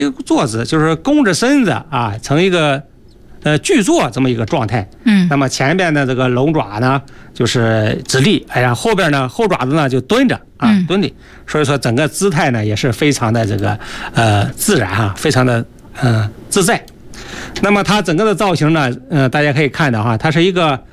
一个坐姿，就是弓着身子啊，成一个巨坐这么一个状态。那么前边的这个龙爪呢，就是直立，哎呀，后边呢后爪子呢就蹲着啊，蹲立。所以说整个姿态呢也是非常的这个自然哈，非常的自在。那么它整个的造型呢，大家可以看到哈，它是一个